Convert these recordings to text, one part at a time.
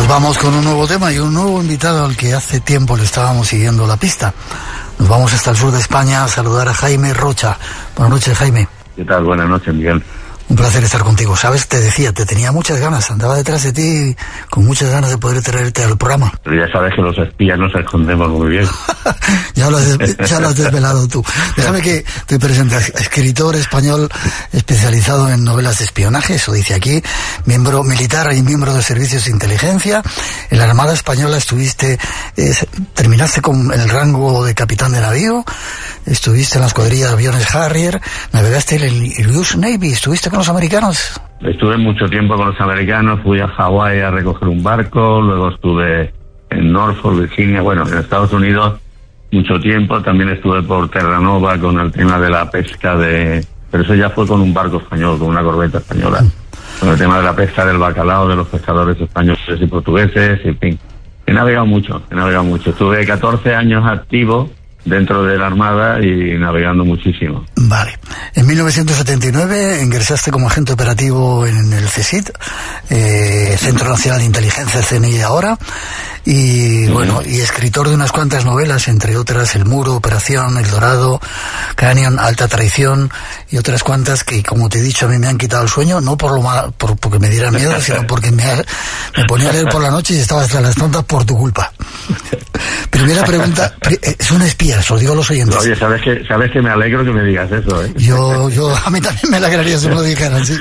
Nos vamos con un nuevo tema y un nuevo invitado al que hace tiempo le estábamos siguiendo la pista. Nos vamos hasta el sur de España a saludar a Jaime Rocha. Buenas noches, Jaime. ¿Qué tal? Buenas noches, Miguel. Un placer estar contigo. Sabes, te decía, te tenía muchas ganas, andaba detrás de ti con muchas ganas de poder traerte al programa. Pero ya sabes que los espías nos escondemos muy bien. ya lo has desvelado tú. Déjame que te presente. Escritor español especializado en novelas de espionaje, eso dice aquí, miembro militar y miembro de servicios de inteligencia. En la Armada Española terminaste con el rango de capitán de navío, estuviste en la escuadrilla de aviones Harrier, navegaste en el US Navy, estuviste con los americanos. Estuve mucho tiempo con los americanos, fui a Hawái a recoger un barco, luego estuve en Norfolk, Virginia, bueno, en Estados Unidos mucho tiempo, también estuve por Terranova con el tema de la pesca pero eso ya fue con un barco español, con una corbeta española, con el tema de la pesca del bacalao de los pescadores españoles y portugueses, en fin. He navegado mucho. Estuve 14 años activo dentro de la Armada y navegando muchísimo. Vale. En 1979 ingresaste como agente operativo en el CSIC, Centro Nacional de Inteligencia, el CNI ahora, y bueno, y escritor de unas cuantas novelas, entre otras El Muro, Operación, El Dorado, Canyon, Alta Traición y otras cuantas que, como te he dicho, a mí me han quitado el sueño, no porque me dieran miedo, sino porque me ponía a leer por la noche y estaba hasta las tontas por tu culpa. Primera pregunta, es una espía, os lo digo a los oyentes. Oye, sabes que me alegro que me digas eso, ¿eh? A mí también me alegraría si me lo dijeran, ¿sí?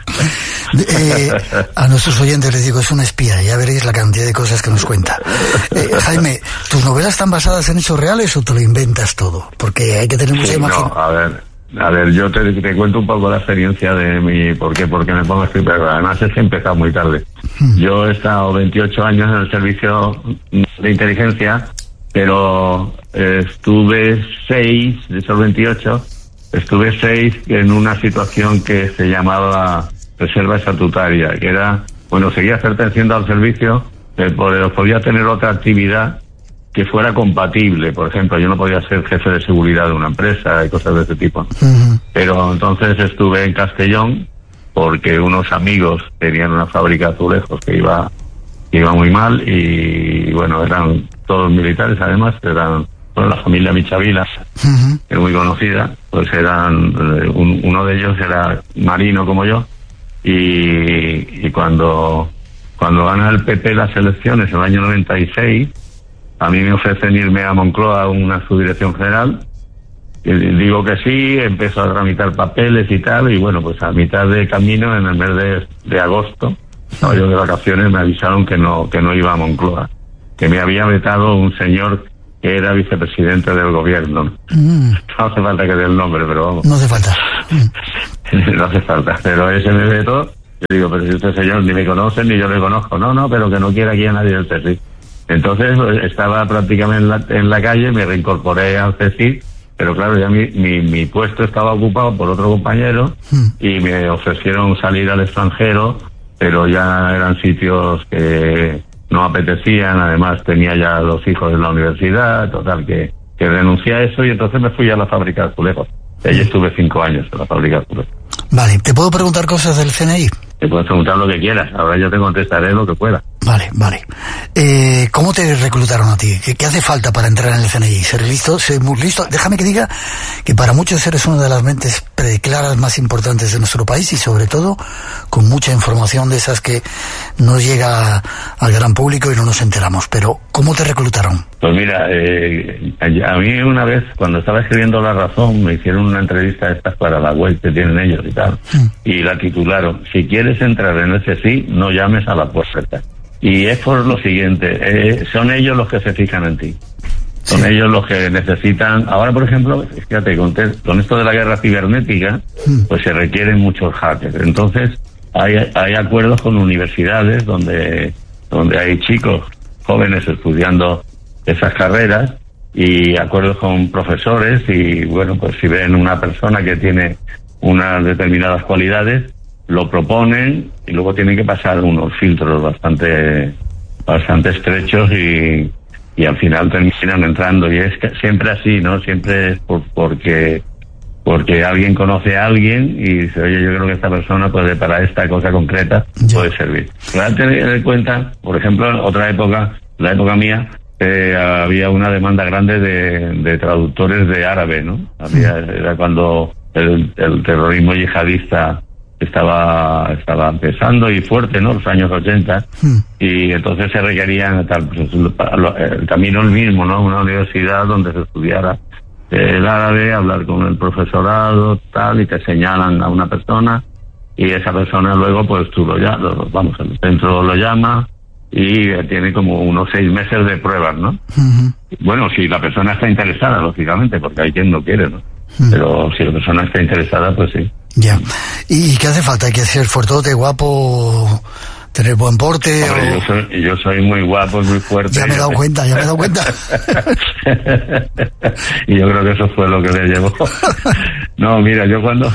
A nuestros oyentes les digo, es una espía, ya veréis la cantidad de cosas que nos cuenta. Jaime, ¿tus novelas están basadas en hechos reales o te lo inventas todo? Porque hay que tener mucha imaginación. No, a ver, yo te cuento un poco la experiencia de mi... Porque me pongo a escribir, además es que he empezado muy tarde. Yo he estado 28 años en el servicio de inteligencia, pero estuve 6 de esos 28, estuve 6 en una situación que se llamaba reserva estatutaria, que era, bueno, seguía perteneciendo al servicio, pero podía tener otra actividad que fuera compatible. Por ejemplo, yo no podía ser jefe de seguridad de una empresa y cosas de ese tipo. Pero entonces estuve en Castellón porque unos amigos tenían una fábrica de azulejos que iba muy mal y bueno, eran todos militares, además, la familia Michavila, que es muy conocida, pues uno de ellos era marino como yo, y cuando gana el PP las elecciones en el año 96, a mí me ofrecen irme a Moncloa a una subdirección general, y digo que sí, empiezo a tramitar papeles y tal, y bueno, pues a mitad de camino, en el mes de agosto, estaba yo de vacaciones, me avisaron que no iba a Moncloa, que me había vetado un señor que era vicepresidente del gobierno. No hace falta que dé el nombre, pero vamos. No hace falta. No hace falta, pero ese me vetó. Yo digo, pero si este señor ni me conoce ni yo le conozco. No, pero que no quiere aquí a nadie del CSIC. Entonces estaba prácticamente en la calle, me reincorporé al CSIC, pero claro, ya mi puesto estaba ocupado por otro compañero y me ofrecieron salir al extranjero, pero ya eran sitios que no apetecían, además tenía ya 2 hijos en la universidad, total, que renuncié a eso y entonces me fui a la fábrica de azulejos. Allí estuve 5 años en la fábrica de azulejos. Vale, ¿te puedo preguntar cosas del CNI? Te puedes preguntar lo que quieras, ahora yo te contestaré lo que pueda. Vale. ¿Cómo te reclutaron a ti? ¿Qué hace falta para entrar en el CNI? ¿Ser listo? ¿Ser muy listo? Déjame que diga que para muchos eres una de las mentes preclaras más importantes de nuestro país y sobre todo con mucha información de esas que no llega al gran público y no nos enteramos. Pero, ¿cómo te reclutaron? Pues mira, a mí una vez, cuando estaba escribiendo La Razón, me hicieron una entrevista estas para la web que tienen ellos y tal, y la titularon, si quieres entrar en el CSIC, no llames a la puerta. Y es por lo siguiente, son ellos los que se fijan en ti. Son ellos los que necesitan... Ahora, por ejemplo, fíjate, con esto de la guerra cibernética, pues se requieren muchos hackers. Entonces, hay acuerdos con universidades donde hay chicos jóvenes estudiando esas carreras y acuerdos con profesores y, bueno, pues si ven una persona que tiene unas determinadas cualidades, lo proponen y luego tienen que pasar unos filtros bastante estrechos y al final terminan entrando. Y es que siempre así, ¿no? Siempre es porque porque alguien conoce a alguien y dice, oye, yo creo que esta persona puede, para esta cosa concreta, puede servir. Pero hay que tener en cuenta, por ejemplo, en otra época, la época mía, había una demanda grande de traductores de árabe, ¿no? Era cuando el terrorismo yihadista estaba empezando y fuerte, ¿no? Los años 80, y entonces se requerían el camino el mismo, ¿no? Una universidad donde se estudiara el árabe, hablar con el profesorado, tal, y te señalan a una persona, y esa persona luego, pues tú el centro lo llama, y tiene como unos 6 meses de pruebas, ¿no? Bueno, si la persona está interesada, lógicamente, porque hay quien no quiere, ¿no? Pero si la persona está interesada, pues sí. Ya. ¿Y qué hace falta? ¿Hay que ser fuertote, guapo, tener buen porte? Hombre, yo soy muy guapo, muy fuerte. Ya me he dado cuenta. Y yo creo que eso fue lo que le llevó. No, mira, yo cuando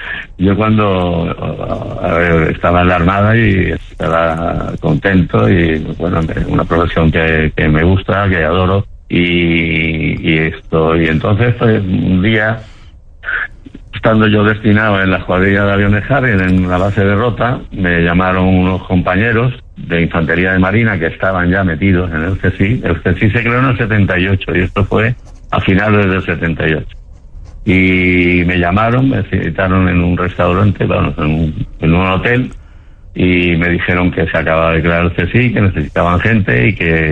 estaba en la Armada y estaba contento, y bueno, una profesión que me gusta, que adoro, y entonces pues, un día, estando yo destinado en la escuadrilla de aviones Harrier en la base de Rota, me llamaron unos compañeros de Infantería de Marina que estaban ya metidos en el CSI. El CSI se creó en el 78 y esto fue a finales del 78. Y me llamaron, me citaron en un restaurante, en un hotel, y me dijeron que se acababa de crear el CSI, que necesitaban gente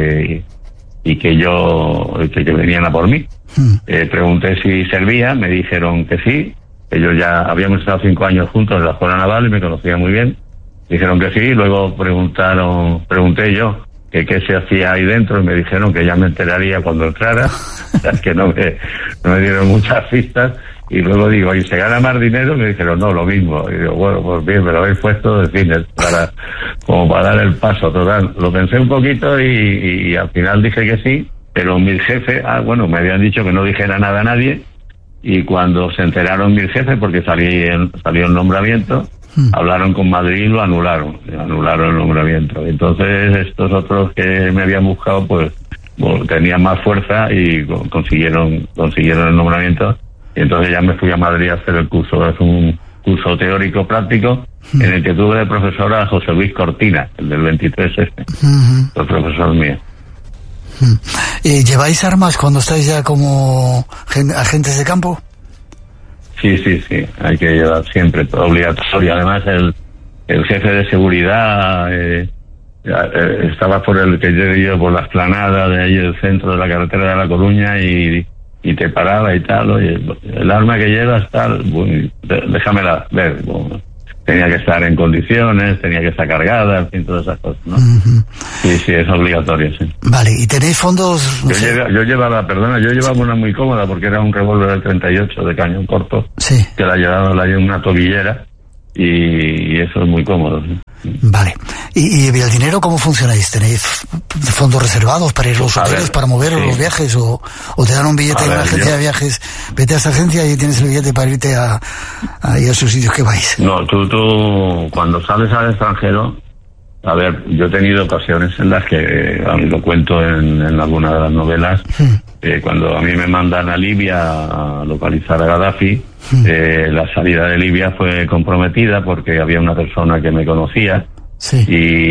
y que venían a por mí. Pregunté si servía, me dijeron que sí. Ellos ya habíamos estado 5 años juntos en la Escuela Naval y me conocían muy bien. Dijeron que sí, luego pregunté yo que qué se hacía ahí dentro, y me dijeron que ya me enteraría cuando entrara. O sea, que no me dieron muchas pistas. Y luego digo, ¿y se gana más dinero? Me dijeron, no, lo mismo. Y digo, bueno, pues bien, me lo habéis puesto de cine como para dar el paso. Total, lo pensé un poquito y al final dije que sí, pero mi jefe, me habían dicho que no dijera nada a nadie, y cuando se enteraron mi jefe, porque salió el nombramiento, hablaron con Madrid y lo anularon el nombramiento. Entonces estos otros que me habían buscado, pues tenían más fuerza y consiguieron el nombramiento. Y entonces ya me fui a Madrid a hacer el curso. Es un curso teórico práctico en el que tuve de profesor a José Luis Cortina, el del 23F, el profesor mío. ¿Lleváis armas cuando estáis ya como agentes de campo? Sí, hay que llevar siempre, todo obligatorio. Además, el jefe de seguridad estaba por el que yo por la explanada de ahí del centro de la carretera de La Coruña, y te paraba y tal, oye, el arma que llevas tal, déjamela ver. Bueno, tenía que estar en condiciones, tenía que estar cargada, en fin, todas esas cosas, ¿no? Sí, es obligatorio, sí. Vale, ¿y tenéis fondos? Yo llevaba una muy cómoda, porque era un revólver del 38 de cañón corto, sí, que la llevaba en una tobillera, y eso es muy cómodo, ¿sí? Vale. ¿Y el dinero cómo funcionáis? ¿Tenéis fondos reservados para ir a los hoteles, para moveros los viajes, o te dan un billete de una agencia de viajes, vete a esta agencia y tienes el billete para irte a esos sitios que vais? No, tú cuando sales al extranjero, a ver, yo he tenido ocasiones en las que, a mí lo cuento en alguna de las novelas, cuando a mí me mandan a Libia a localizar a Gaddafi, la salida de Libia fue comprometida porque había una persona que me conocía, sí,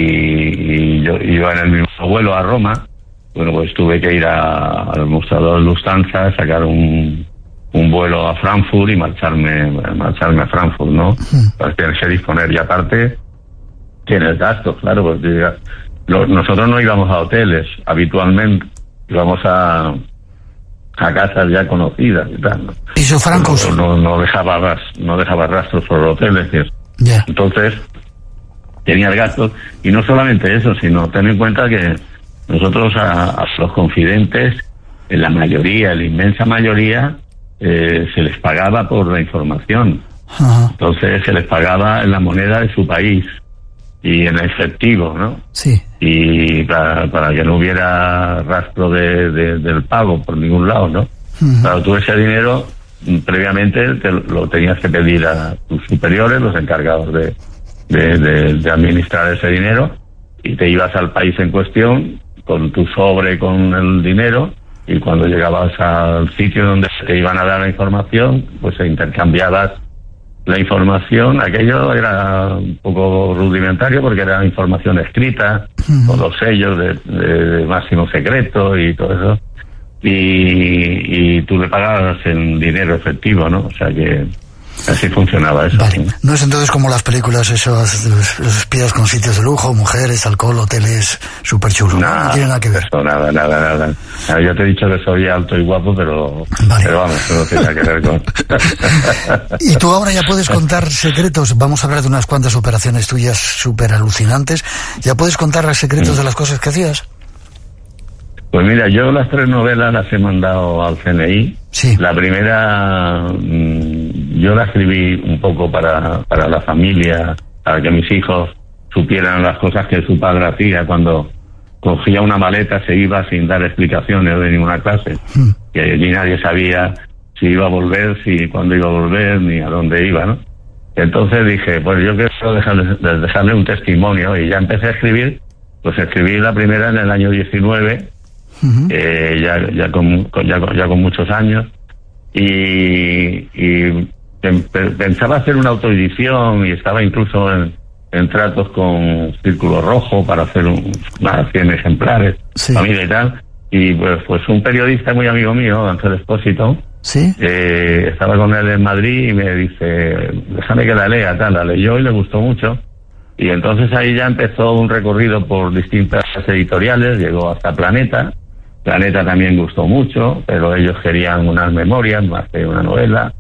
y yo iba en el mismo vuelo a Roma. Bueno, pues tuve que ir al mostrador Lufthansa, sacar un vuelo a Frankfurt y marcharme a Frankfurt, ¿no? Pues tienes que disponer, y aparte tienes gastos, claro, pues nosotros no íbamos a hoteles habitualmente, íbamos a casas ya conocidas y tal, ¿no? ¿Pisos francos? No dejaba rastros por hoteles y eso. Yeah. Entonces tenías gastos, y no solamente eso, sino ten en cuenta que nosotros a los confidentes, en la inmensa mayoría, se les pagaba por la información. Entonces se les pagaba en la moneda de su país y en efectivo, ¿no? Sí. Y para que no hubiera rastro del pago por ningún lado, ¿no? Claro, tú ese dinero previamente lo tenías que pedir a tus superiores, los encargados de administrar ese dinero, y te ibas al país en cuestión con tu sobre con el dinero, y cuando llegabas al sitio donde te iban a dar la información, pues se intercambiabas la información. Aquello era un poco rudimentario porque era información escrita, con los sellos de máximo secreto y todo eso, y tú le pagabas en dinero efectivo, ¿no? O sea que así funcionaba eso. Vale. No es entonces como las películas esas, los espías con sitios de lujo, mujeres, alcohol, hoteles súper chulos. No tiene nada que ver. Eso, nada. Yo te he dicho que soy alto y guapo, pero vamos, eso no tiene nada que ver con... Y tú ahora ya puedes contar secretos. Vamos a hablar de unas cuantas operaciones tuyas súper alucinantes. ¿Ya puedes contar los secretos de las cosas que hacías? Pues mira, yo las 3 novelas las he mandado al CNI. Sí. La primera, yo la escribí un poco para la familia, para que mis hijos supieran las cosas que su padre hacía cuando cogía una maleta, se iba sin dar explicaciones de ninguna clase. Y allí nadie sabía si iba a volver, cuándo iba a volver, ni a dónde iba, ¿no? Entonces dije, pues yo quiero dejarle un testimonio, y ya empecé a escribir. Pues escribí la primera en el año 19, ya con muchos años, y pensaba hacer una autoedición, y estaba incluso en tratos con Círculo Rojo para hacer unas 100 ejemplares, familia y tal, y pues un periodista muy amigo mío, Ángel Expósito, estaba con él en Madrid y me dice, déjame que la lea, la leyó y le gustó mucho. Y entonces ahí ya empezó un recorrido por distintas editoriales, llegó hasta Planeta también gustó mucho, pero ellos querían unas memorias más que una novela,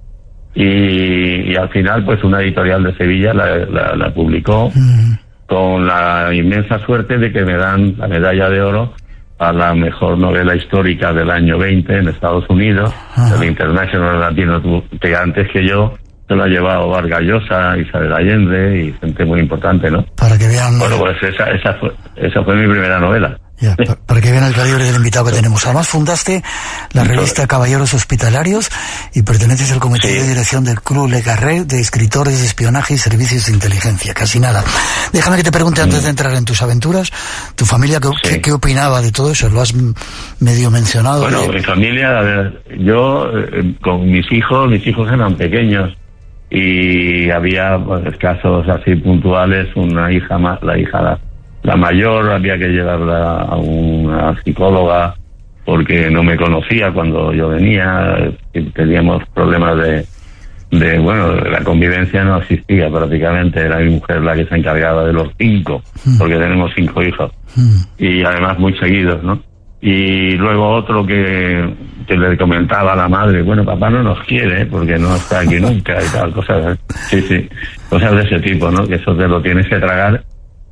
y al final pues una editorial de Sevilla la publicó, con la inmensa suerte de que me dan la medalla de oro a la mejor novela histórica del año 20 en Estados Unidos, el International Latino, que antes que yo se lo ha llevado Vargas Llosa, Isabel Allende y gente muy importante, ¿no? Para que vean... Bueno, pues esa fue mi primera novela. Ya, para que vean el calibre del invitado que tenemos. Además fundaste la revista Caballeros Hospitalarios y perteneces al comité de dirección del Club Le Carré de escritores de espionaje y servicios de inteligencia. Casi nada. Déjame que te pregunte antes de entrar en tus aventuras, ¿tu familia qué opinaba de todo eso? ¿Lo has medio mencionado? Bueno, mi familia, a ver, yo con mis hijos eran pequeños, y había casos así puntuales. Una hija más, la mayor, había que llevarla a una psicóloga porque no me conocía cuando yo venía, teníamos problemas de la convivencia no existía prácticamente, era mi mujer la que se encargaba de los 5, porque tenemos 5 hijos, y además muy seguidos, ¿no? Y luego otro que le comentaba a la madre, bueno, papá no nos quiere porque no está aquí nunca y tal, cosas de ese tipo, ¿no? Que eso te lo tienes que tragar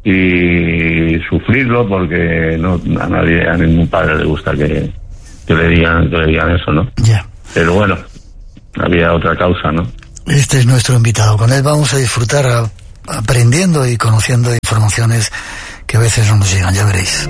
y sufrirlo, porque a ningún padre le gusta que le digan eso, ¿no? Yeah. Pero bueno, había otra causa, ¿no? Este es nuestro invitado. Con él vamos a disfrutar aprendiendo y conociendo informaciones que a veces no nos llegan, ya veréis.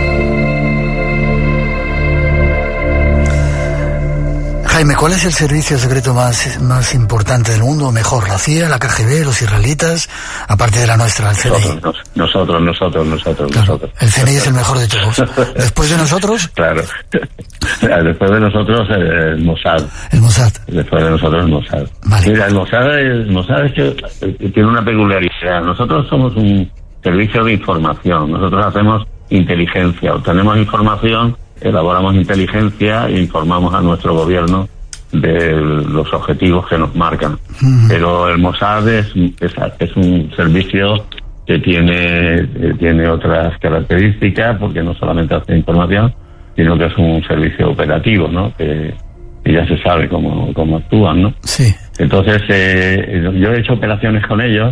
Jaime, ¿cuál es el servicio secreto más importante del mundo? Mejor, ¿la CIA, la KGB, los israelitas, aparte de la nuestra, el CNI? Nosotros. El CNI es el mejor de todos. ¿Después de nosotros? Claro. Después de nosotros, el Mossad. El Mossad. Después de nosotros, el Mossad. Vale. Mira, el Mossad es que tiene una peculiaridad. Nosotros somos un servicio de información. Nosotros hacemos inteligencia, obtenemos información, elaboramos inteligencia e informamos a nuestro gobierno de los objetivos que nos marcan. Pero el Mossad es un servicio que tiene otras características, porque no solamente hace información, sino que es un servicio operativo, ¿no? Que ya se sabe cómo actúan, ¿no? Sí. Entonces, yo he hecho operaciones con ellos.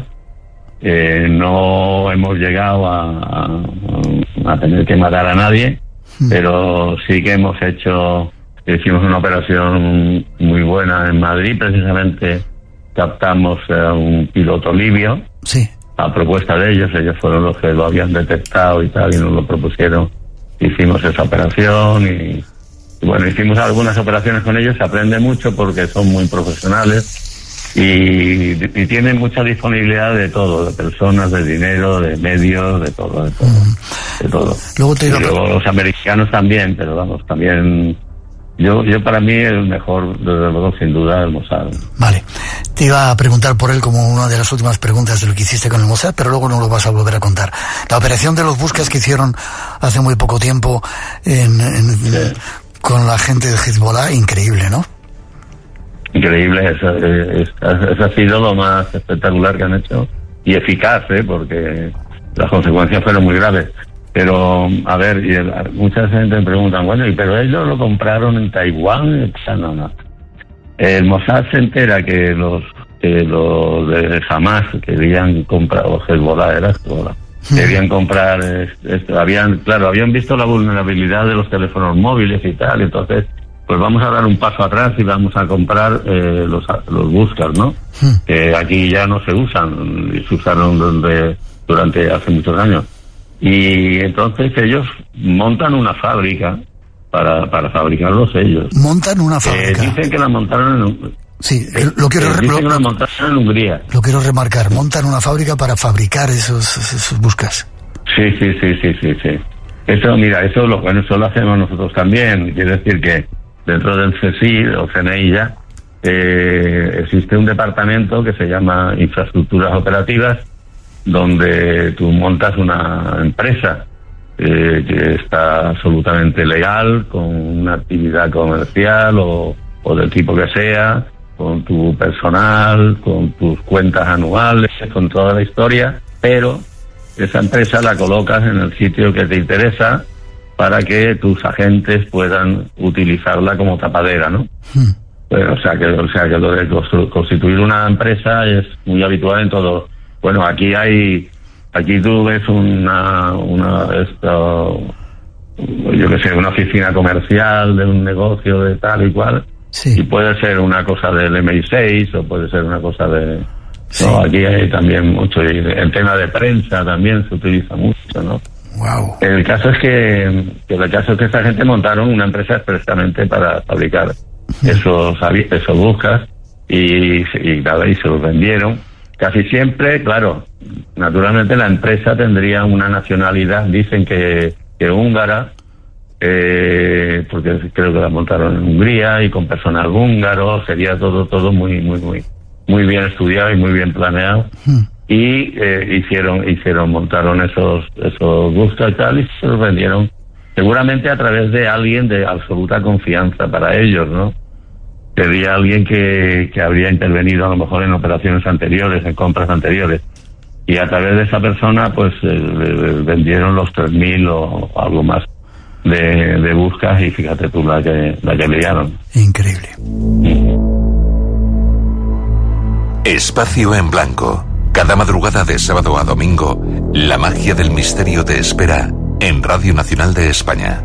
No hemos llegado a tener que matar a nadie, pero sí que hicimos una operación muy buena en Madrid. Precisamente captamos a un piloto libio, a propuesta de ellos fueron los que lo habían detectado y tal, y nos lo propusieron. Hicimos esa operación y bueno, hicimos algunas operaciones con ellos. Se aprende mucho porque son muy profesionales y tienen mucha disponibilidad de todo, de personas, de dinero, de medios, de todo. Luego los americanos también, pero vamos, también Yo para mí el mejor, desde luego, sin duda, el Mossad. Vale. Te iba a preguntar por él como una de las últimas preguntas de lo que hiciste con el Mossad, pero luego no lo vas a volver a contar. La operación de los Buscas que hicieron hace muy poco tiempo con la gente de Hezbollah, increíble, ¿no? Increíble, eso ha sido lo más espectacular que han hecho, y eficaz, porque las consecuencias fueron muy graves. Pero, a ver, mucha gente me pregunta, bueno, pero ellos lo compraron en Taiwán. No. El Mossad se entera que los de Hamas querían comprar, o Hezbollah, querían comprar esto. Habían visto la vulnerabilidad de los teléfonos móviles y tal, entonces, pues vamos a dar un paso atrás y vamos a comprar los Buscas, ¿no? Que aquí ya no se usan, y se usaron durante hace muchos años. Y entonces ellos montan una fábrica para fabricarlos ellos. ¿Montan una fábrica? Dicen que la montaron Sí, lo quiero dicen que la montaron en Hungría. Lo quiero remarcar, montan una fábrica para fabricar esos Buscas. Sí. Eso, mira, eso lo hacemos nosotros también. Quiere decir que dentro del CSIC o CNI ya existe un departamento que se llama Infraestructuras Operativas, donde tú montas una empresa que está absolutamente legal, con una actividad comercial o del tipo que sea, con tu personal, con tus cuentas anuales, con toda la historia, pero esa empresa la colocas en el sitio que te interesa para que tus agentes puedan utilizarla como tapadera, ¿no? Pues, o sea que lo de constituir una empresa es muy habitual en todo. Bueno, aquí tú ves una oficina comercial de un negocio de tal y cual, sí. Y puede ser una cosa del MI6 o puede ser una cosa de... Sí. No, aquí hay también mucho, y el tema de prensa también se utiliza mucho, ¿no? Wow. El caso es que esta gente montaron una empresa expresamente para fabricar esos Buscas y se los vendieron. Casi siempre, claro, naturalmente la empresa tendría una nacionalidad, dicen que húngara, porque creo que la montaron en Hungría y con personal húngaro, sería todo muy bien estudiado y muy bien planeado. Y montaron esos Buscas y tal, y se los vendieron seguramente a través de alguien de absoluta confianza para ellos, ¿no? Sería alguien que habría intervenido a lo mejor en operaciones anteriores, en compras anteriores, y a través de esa persona pues le vendieron los 3.000 o algo más de Buscas, y fíjate tú la que liaron. Increíble. Espacio en Blanco. Cada madrugada de sábado a domingo, la magia del misterio te espera en Radio Nacional de España.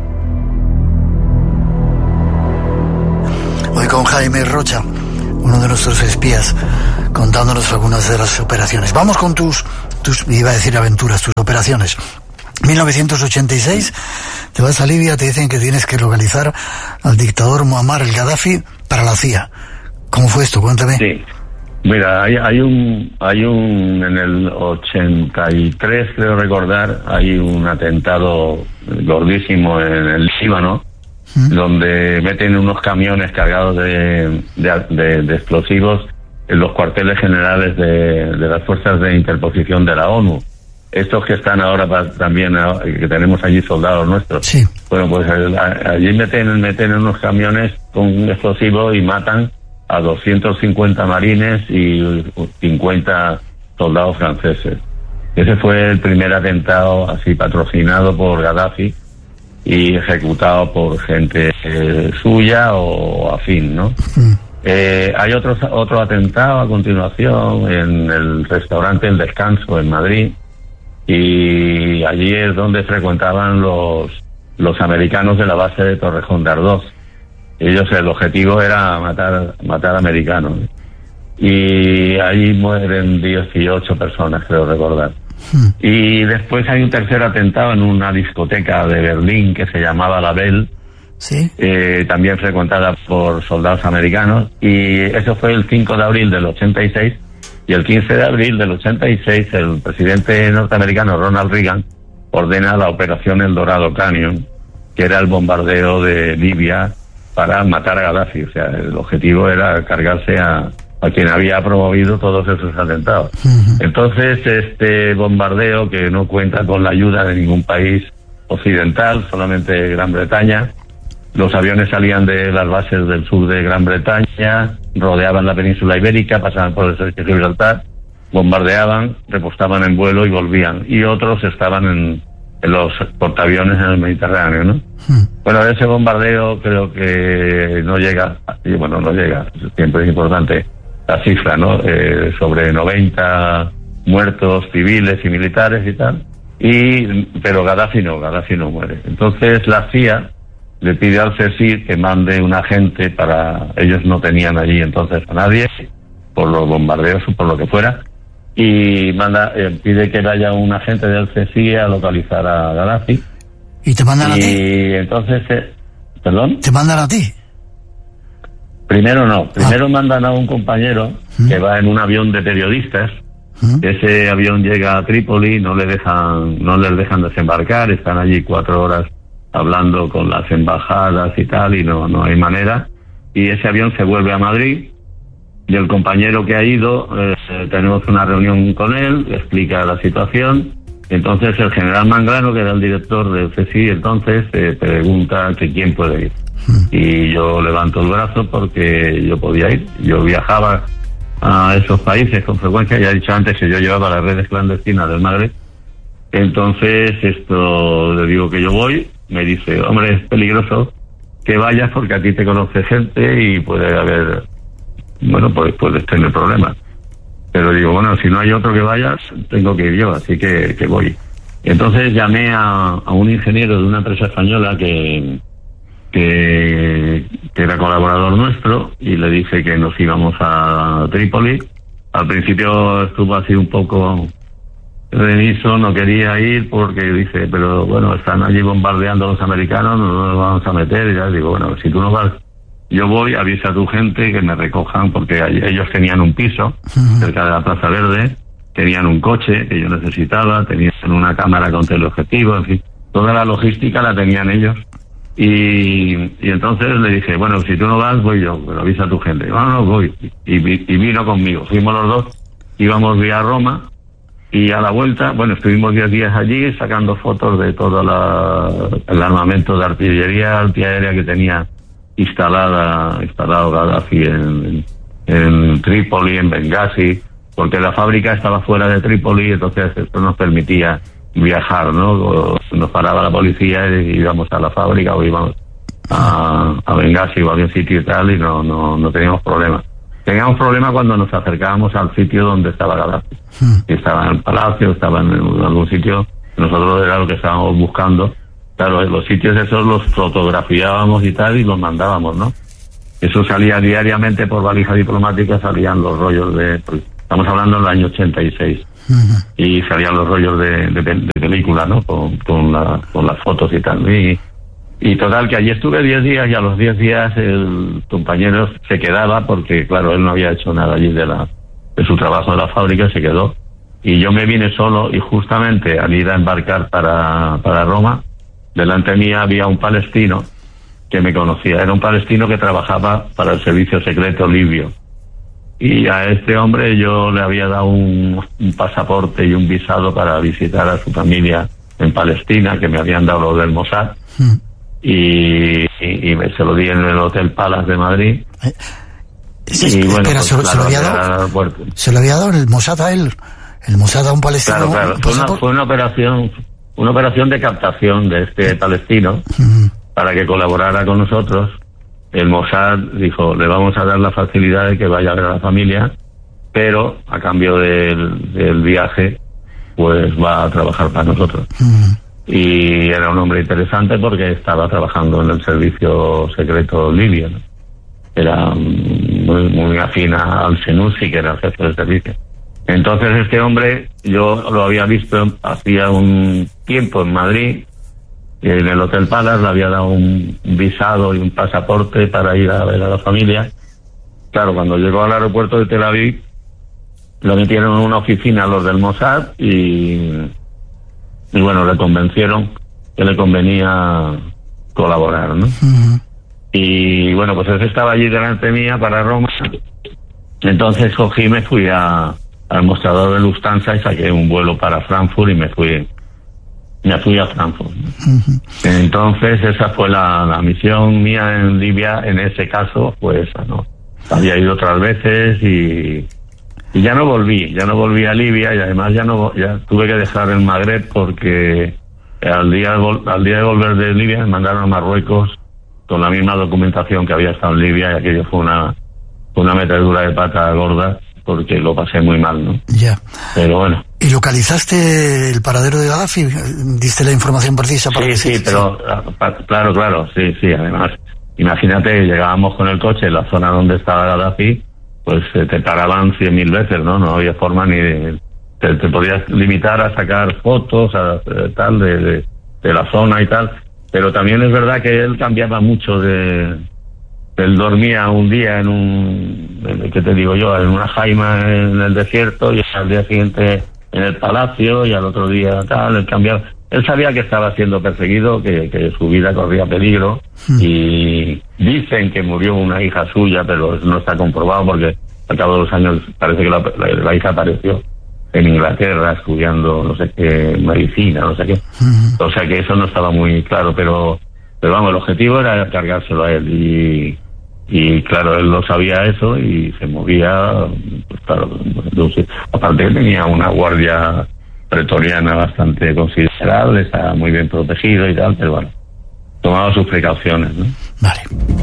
Hoy con Jaime Rocha, uno de nuestros espías, contándonos algunas de las operaciones. Vamos con tus iba a decir aventuras, tus operaciones. 1986, te vas a Libia, te dicen que tienes que localizar al dictador Muammar el Gaddafi para la CIA. ¿Cómo fue esto? Cuéntame. Sí. Mira, hay un en el 83, creo recordar, hay un atentado gordísimo en el Líbano, donde meten unos camiones cargados de explosivos en los cuarteles generales de las fuerzas de interposición de la ONU. Estos que están ahora también, que tenemos allí soldados nuestros. Sí. Bueno, pues allí meten unos camiones con explosivos y matan a 250 marines y 50 soldados franceses. Ese fue el primer atentado así patrocinado por Gaddafi y ejecutado por gente suya o afín, ¿no? Hay otro atentado a continuación en el restaurante El Descanso en Madrid, y allí es donde frecuentaban los americanos de la base de Torrejón de Ardoz. Ellos, el objetivo era matar americanos, y allí mueren 18 personas, creo recordar. Y después hay un tercer atentado en una discoteca de Berlín que se llamaba La Belle, ¿sí? También frecuentada por soldados americanos, y eso fue el 5 de abril del 86, y el 15 de abril del 86 el presidente norteamericano Ronald Reagan ordena la operación El Dorado Canyon, que era el bombardeo de Libia para matar a Gaddafi. O sea, el objetivo era cargarse a quien había promovido todos esos atentados. Entonces, este bombardeo, que no cuenta con la ayuda de ningún país occidental, solamente Gran Bretaña, los aviones salían de las bases del sur de Gran Bretaña, rodeaban la península ibérica, pasaban por el estrecho de Gibraltar, bombardeaban, repostaban en vuelo y volvían. Y otros estaban en los portaaviones en el Mediterráneo, ¿no? Bueno, ese bombardeo creo que no llega, siempre es importante la cifra, ¿no? Sobre 90 muertos civiles y militares y tal, pero Gaddafi no muere. Entonces la CIA le pide al CSIC que mande un agente para... Ellos no tenían allí entonces a nadie, por los bombardeos o por lo que fuera, y pide que vaya un agente del CSIC a localizar a Gaddafi. ¿Y te mandan a ti? Y entonces... ¿Perdón? ¿Te mandan a ti? Primero no, mandan a un compañero que va en un avión de periodistas. Ese avión llega a Trípoli, no les dejan desembarcar, están allí 4 horas hablando con las embajadas y tal, y no hay manera. Y ese avión se vuelve a Madrid, y el compañero que ha ido, tenemos una reunión con él, le explica la situación. Entonces el general Manglano, que era el director del CSI, entonces pregunta que quién puede ir. Y yo levanto el brazo porque yo podía ir. Yo viajaba a esos países con frecuencia, ya he dicho antes que yo llevaba las redes clandestinas del Magreb. Entonces le digo que yo voy, me dice, hombre, es peligroso que vayas porque aquí te conoce gente y puede haber, pues puedes tener problemas. Pero digo, bueno, si no hay otro que vayas, tengo que ir yo, así que voy. Entonces llamé a un ingeniero de una empresa española que era colaborador nuestro, y le dije que nos íbamos a Trípoli. Al principio estuvo así un poco remiso, no quería ir porque dice, pero bueno, están allí bombardeando los americanos, no nos vamos a meter. Y ya digo, bueno, si tú no vas, yo voy, avisa a tu gente que me recojan, porque ellos tenían un piso cerca de la Plaza Verde, tenían un coche que yo necesitaba, tenían una cámara con teleobjetivo, en fin, toda la logística la tenían ellos. Y entonces le dije, bueno, si tú no vas, voy yo, pero avisa a tu gente. No, voy. Y vino conmigo. Fuimos los dos, íbamos vía Roma, y a la vuelta, bueno, estuvimos 10 días allí sacando fotos de todo el armamento de artillería antiaérea que tenía instalado Gaddafi en Trípoli, en Bengasi, porque la fábrica estaba fuera de Trípoli, entonces esto nos permitía viajar, ¿no? Nos paraba la policía y íbamos a la fábrica o íbamos a Bengasi o a algún sitio y tal, y no teníamos problemas. Teníamos problemas cuando nos acercábamos al sitio donde estaba Gaddafi. Si estaba en el palacio, estaba en algún sitio, nosotros era lo que estábamos buscando. Claro, los sitios esos los fotografiábamos y tal, y los mandábamos, ¿no? Eso salía diariamente por valija diplomática, salían los rollos estamos hablando del año 86. Y salían los rollos de película, ¿no? Con las fotos y tal. Y total, que allí estuve 10 días, y a los 10 días el compañero se quedaba, porque claro, él no había hecho nada allí de su trabajo de la fábrica, se quedó. Y yo me vine solo, y justamente al ir a embarcar para Roma, delante mía había un palestino que me conocía. Era un palestino que trabajaba para el servicio secreto libio. Y a este hombre yo le había dado un pasaporte y un visado para visitar a su familia en Palestina, que me habían dado los del Mossad. Y se lo di en el Hotel Palace de Madrid. Y bueno, espera, pues, ¿se lo había dado el Mossad a él? ¿El Mossad a un palestino? Claro. Fue una operación de captación de este palestino para que colaborara con nosotros. El Mossad dijo, le vamos a dar la facilidad de que vaya a ver a la familia, pero a cambio del viaje, pues va a trabajar para nosotros. Y era un hombre interesante porque estaba trabajando en el servicio secreto libio, ¿no? Era muy afín al Senussi, que era el jefe del servicio. Entonces este hombre, yo lo había visto hacía un tiempo en Madrid, en el Hotel Palace, le había dado un visado y un pasaporte para ir a ver a la familia. Claro, cuando llegó al aeropuerto de Tel Aviv, lo metieron en una oficina los del Mossad y bueno, le convencieron que le convenía colaborar, ¿no? Y bueno, pues él estaba allí delante mía para Roma. Entonces cogí y me fui al mostrador de Lufthansa y saqué un vuelo para Frankfurt y me fui a Frankfurt. Entonces esa fue la misión mía en Libia. En ese caso pues no, había ido otras veces y ya no volví a Libia, y además ya tuve que dejar el Magreb porque al día de volver de Libia me mandaron a Marruecos con la misma documentación que había estado en Libia, y aquello fue una metedura de pata gorda porque lo pasé muy mal, ¿no? Ya. Pero bueno. ¿Y localizaste el paradero de Gaddafi? ¿Diste la información precisa para que Sí, pero claro, sí, además, imagínate, llegábamos con el coche en la zona donde estaba Gaddafi, pues te paraban 100.000 veces, ¿no? No había forma ni de... Te podías limitar a sacar fotos, tal, de la zona y tal, pero también es verdad que él cambiaba mucho él dormía un día ¿qué te digo yo? En una jaima en el desierto, y al día siguiente en el palacio, y al otro día tal, él cambiaba. Él sabía que estaba siendo perseguido, que su vida corría peligro, y dicen que murió una hija suya, pero no está comprobado porque al cabo de los años parece que la hija apareció en Inglaterra estudiando no sé qué, medicina, no sé qué. O sea que eso no estaba muy claro, pero vamos, el objetivo era cargárselo a él, y claro, él lo sabía eso y se movía, pues claro, aparte tenía una guardia pretoriana bastante considerable, estaba muy bien protegido y tal, pero bueno, tomaba sus precauciones, ¿no? Vale.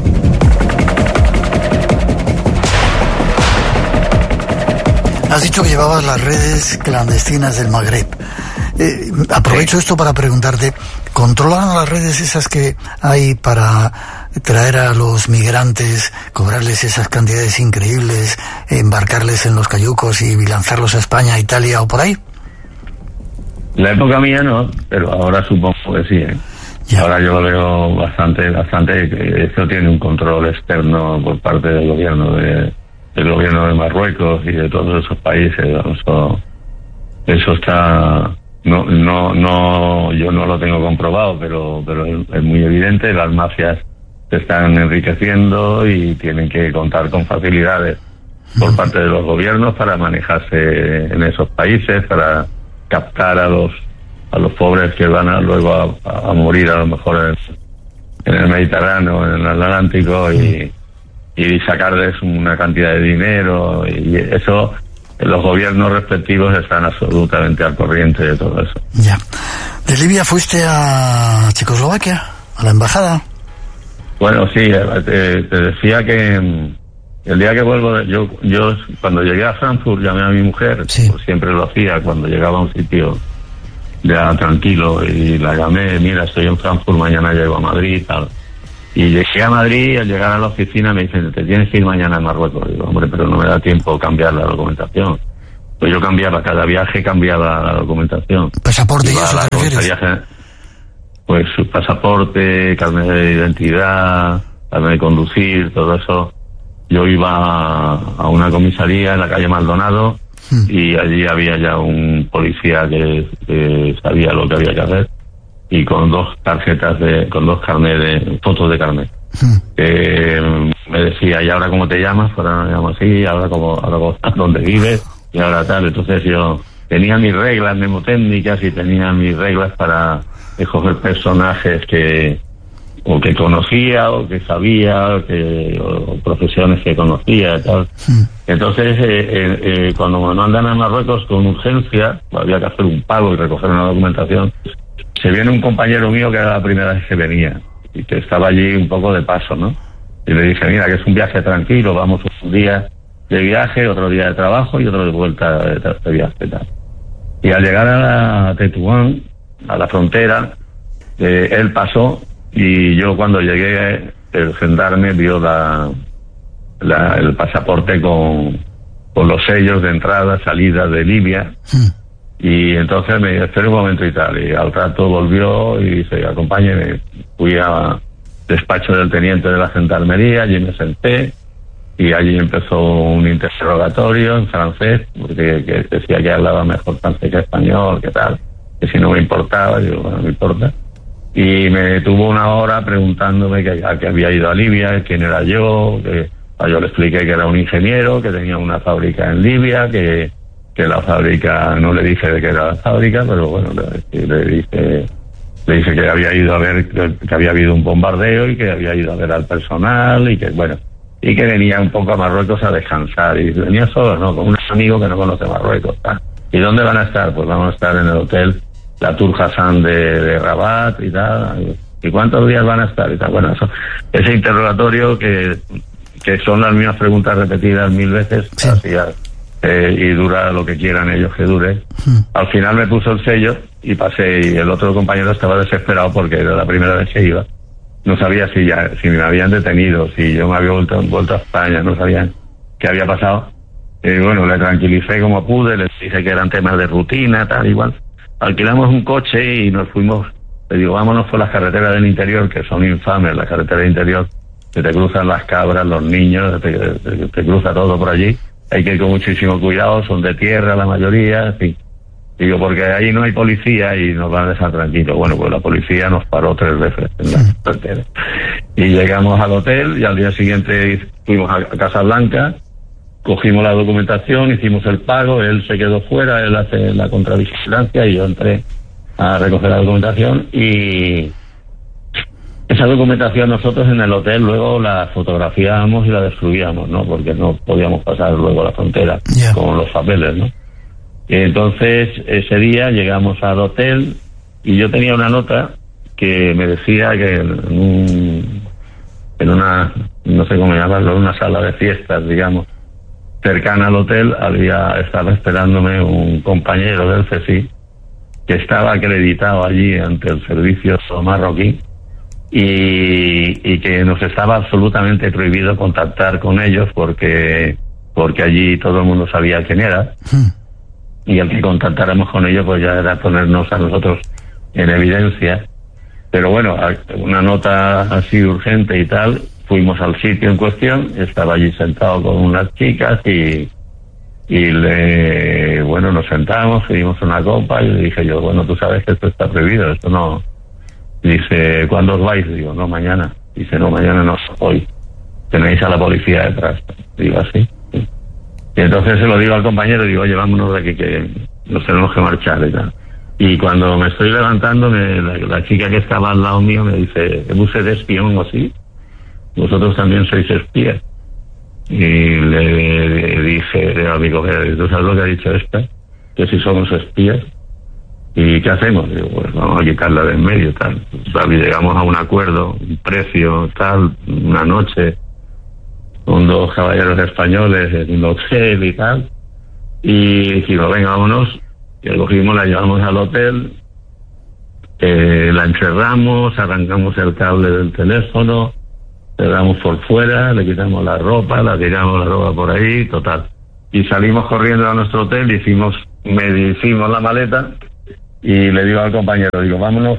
Has dicho que llevabas las redes clandestinas del Magreb. Aprovecho esto para preguntarte, ¿controlan las redes esas que hay para traer a los migrantes, cobrarles esas cantidades increíbles, embarcarles en los cayucos y lanzarlos a España, Italia o por ahí? La época mía no, pero ahora supongo que sí, ¿eh? Ya. Ahora yo lo veo bastante, que esto tiene un control externo por parte del gobierno de Marruecos y de todos esos países. Eso está... No, yo no lo tengo comprobado, pero es muy evidente. Las mafias se están enriqueciendo y tienen que contar con facilidades por parte de los gobiernos para manejarse en esos países, para captar a los pobres que van luego a morir a lo mejor en el Mediterráneo, en el Atlántico, y sacarles una cantidad de dinero, y eso... Los gobiernos respectivos están absolutamente al corriente de todo eso. Ya. ¿De Libia fuiste a Checoslovaquia, a la embajada? Bueno, sí, te decía que el día que vuelvo, yo cuando llegué a Frankfurt llamé a mi mujer, sí. Pues siempre lo hacía cuando llegaba a un sitio ya tranquilo, y la llamé, mira, estoy en Frankfurt, mañana llego a Madrid, tal. Y llegué a Madrid, y al llegar a la oficina me dicen, te tienes que ir mañana a Marruecos. Digo, hombre, pero no me da tiempo cambiar la documentación. Pues yo cada viaje cambiaba la documentación. ¿Pasaporte y eso te refieres? Pues su pasaporte, carnet de identidad, carnet de conducir, todo eso. Yo iba a una comisaría en la calle Maldonado, y allí había ya un policía que sabía lo que había que hacer, y con dos fotos de carnet. Me decía, ¿y ahora cómo te llamas? Ahora me llamo así, ahora dónde vives, y ahora tal. Entonces yo tenía mis reglas mnemotécnicas y tenía mis reglas para escoger personajes que conocía o que sabía, o profesiones que conocía y tal. Entonces cuando me mandan a Marruecos con urgencia, había que hacer un pago y recoger una documentación. Se viene un compañero mío que era la primera vez que venía y que estaba allí un poco de paso, ¿no? Y le dije, mira, que es un viaje tranquilo, vamos un día de viaje, otro día de trabajo y otro de vuelta de viaje, tal. Y al llegar a Tetuán, a la frontera, él pasó, y yo cuando llegué, el gendarme vio el pasaporte con los sellos de entrada, salida de Libia. Y entonces me dijo, espera un momento y tal. Y al rato volvió y dice, acompáñeme. Fui al despacho del teniente de la gendarmería, allí me senté, y allí empezó un interrogatorio en francés, porque que decía que hablaba mejor francés que español, que tal, que si no me importaba. Digo, bueno, no me importa. y me tuvo una hora preguntándome a qué había ido a Libia, quién era yo, yo le expliqué que era un ingeniero, que tenía una fábrica en Libia, que la fábrica, no le dije de qué era la fábrica, pero bueno, le dije que había ido a ver, que había habido un bombardeo y que había ido a ver al personal y que bueno, y que venía un poco a Marruecos a descansar, y venía solo, ¿no? Con un amigo que no conoce Marruecos, ¿tá? ¿Y dónde van a estar? Pues vamos a estar en el hotel La Tour Hassan de Rabat y tal. ¿Y cuántos días van a estar? Y tal. Bueno, ese interrogatorio que son las mismas preguntas repetidas 1000 veces, sí. Así, y dura lo que quieran ellos que dure. Al final me puso el sello y pasé, y el otro compañero estaba desesperado porque era la primera vez que iba. No sabía si me habían detenido, si yo me había vuelto a España, no sabían qué había pasado. Y bueno, le tranquilicé como pude, les dije que eran temas de rutina, tal, igual. Alquilamos un coche y nos fuimos, le digo, vámonos por las carreteras del interior, que son infames, las carreteras del interior, que te cruzan las cabras, los niños, te cruza todo por allí. Hay que ir con muchísimo cuidado, son de tierra la mayoría, en fin. Digo, porque ahí no hay policía y nos van a dejar tranquilos. Bueno, pues la policía nos paró 3 veces en la carretera. Y llegamos al hotel y al día siguiente fuimos a Casablanca, cogimos la documentación, hicimos el pago, él se quedó fuera, él hace la contravigilancia y yo entré a recoger la documentación, y esa documentación nosotros en el hotel luego la fotografiábamos y la destruíamos, ¿no? Porque no podíamos pasar luego la frontera con los papeles, ¿no? Y entonces ese día llegamos al hotel y yo tenía una nota que me decía que en una, no sé cómo llamarlo, una sala de fiestas, digamos, cercana al hotel, estaba esperándome un compañero del CSI que estaba acreditado allí ante el servicio marroquí, y que nos estaba absolutamente prohibido contactar con ellos porque allí todo el mundo sabía quién era, y el que contactáramos con ellos pues ya era ponernos a nosotros en evidencia. Pero bueno, una nota así urgente y tal, fuimos al sitio en cuestión, estaba allí sentado con unas chicas y nos sentamos, pedimos una copa y le dije yo, bueno, tú sabes que esto está prohibido, esto no. Dice, ¿cuándo os vais? Digo, no, mañana. Dice, no, mañana no, hoy. Tenéis a la policía detrás. Digo, así. Sí. Y entonces se lo digo al compañero, digo, oye, vámonos de aquí que nos tenemos que marchar y tal. Y cuando me estoy levantando, la chica que estaba al lado mío me dice, ¿usted es espión o sí? Vosotros también sois espías. Y le dije a mi compañero, ¿tú sabes lo que ha dicho esta? Que si somos espías. ¿Y qué hacemos? Digo, pues vamos a quitarla de en medio, tal. Y llegamos a un acuerdo, un precio, tal, una noche, con 2 caballeros españoles en un hotel y tal. Y dijimos, venga, vámonos. Y la cogimos, la llevamos al hotel, la encerramos, arrancamos el cable del teléfono, cerramos por fuera, le quitamos la ropa, la tiramos la ropa por ahí, total. Y salimos corriendo a nuestro hotel, hicimos la maleta. Y le digo al compañero, digo, vámonos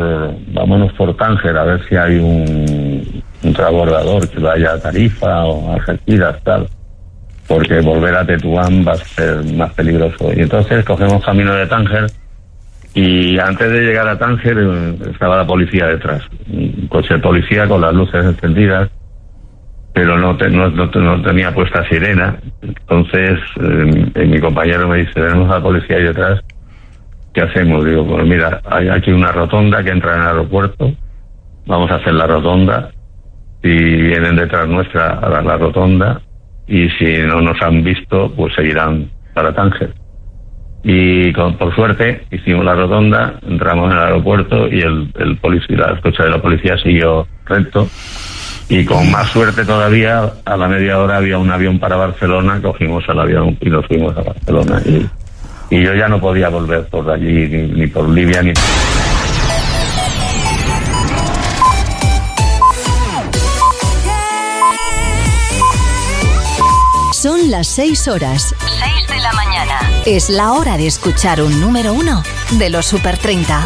por Tánger a ver si hay un transbordador que vaya a Tarifa o a Algeciras, tal, porque volver a Tetuán va a ser más peligroso. Y entonces cogemos camino de Tánger y antes de llegar a Tánger estaba la policía detrás, un coche de policía con las luces encendidas, pero no tenía puesta sirena. Entonces mi compañero me dice, tenemos a la policía ahí detrás, ¿qué hacemos? Digo, pues mira, hay aquí una rotonda que entra en el aeropuerto, vamos a hacer la rotonda, si vienen detrás nuestra a dar la rotonda, y si no nos han visto, pues seguirán para Tánger. Y por suerte hicimos la rotonda, entramos en el aeropuerto y el coche de la policía siguió recto, y con más suerte todavía, a la media hora había un avión para Barcelona, cogimos el avión y nos fuimos a Barcelona, y yo ya no podía volver por allí, ni por Libia, ni... Son las 6 horas. 6 de la mañana. Es la hora de escuchar un número 1 de los Super 30.